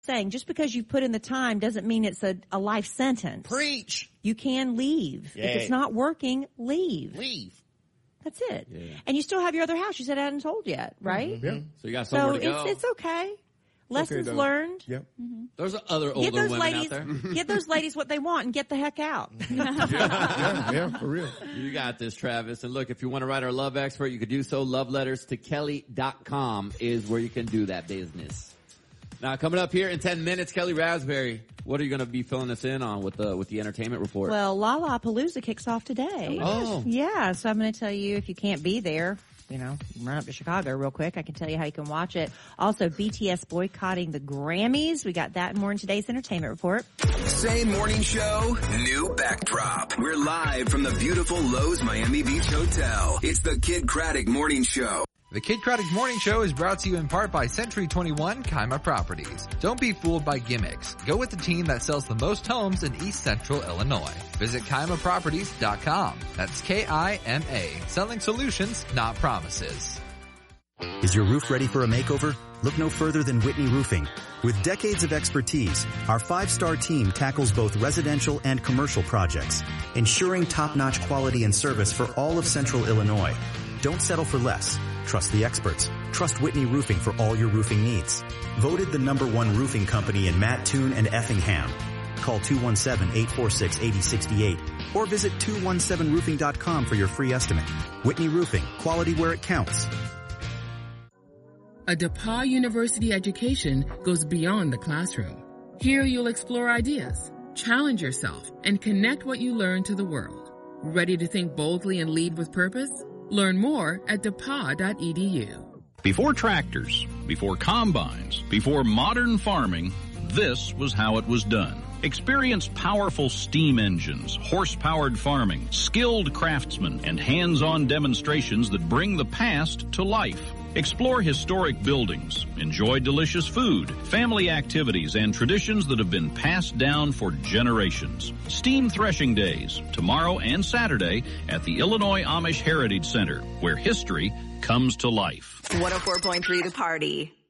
saying just because you put in the time doesn't mean it's a life sentence. Preach. You can leave. Yeah. If it's not working, leave. That's it. Yeah. And you still have your other house. You said I hadn't told yet, right? Mm-hmm. Yeah. So you got somewhere to go. It's okay. Lessons learned. Yep. Mm-hmm. There's other older women out there. Get those ladies what they want and get the heck out. yeah, for real. You got this, Travis. And look, if you want to write our love expert, you could do so. LoveLettersToKelly.com is where you can do that business. Now, coming up here in 10 minutes, Kelly Raspberry, what are you going to be filling us in on with the entertainment report? Well, Lollapalooza kicks off today. Oh. Yeah, so I'm going to tell you if you can't be there, run up to Chicago real quick. I can tell you how you can watch it. Also, BTS boycotting the Grammys. We got that and more in today's entertainment report. Same morning show, new backdrop. We're live from the beautiful Lowe's Miami Beach Hotel. It's the Kid Craddock Morning Show. The Kid Craddock Morning Show is brought to you in part by Century 21 Kima Properties. Don't be fooled by gimmicks. Go with the team that sells the most homes in East Central Illinois. Visit KimaProperties.com. That's K-I-M-A. Selling solutions, not promises. Is your roof ready for a makeover? Look no further than Whitney Roofing. With decades of expertise, our 5-star team tackles both residential and commercial projects, ensuring top-notch quality and service for all of Central Illinois. Don't settle for less. Trust the experts. Trust Whitney Roofing for all your roofing needs. Voted the #1 roofing company in Mattoon and Effingham. Call 217-846-8068 or visit 217roofing.com for your free estimate. Whitney Roofing, quality where it counts. A DePauw University education goes beyond the classroom. Here you'll explore ideas, challenge yourself, and connect what you learn to the world. Ready to think boldly and lead with purpose? Learn more at DePauw.edu. Before tractors, before combines, before modern farming, this was how it was done. Experience powerful steam engines, horse-powered farming, skilled craftsmen, and hands-on demonstrations that bring the past to life. Explore historic buildings, enjoy delicious food, family activities, and traditions that have been passed down for generations. Steam Threshing Days, tomorrow and Saturday at the Illinois Amish Heritage Center, where history comes to life. 104.3 The Party.